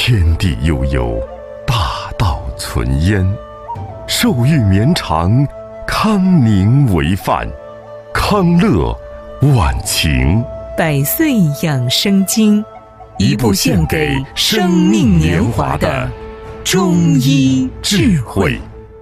天地悠悠，大道存焉。寿欲绵长，康宁为范，康乐万情。 百岁养生经，一部献给生命年华的中医智慧。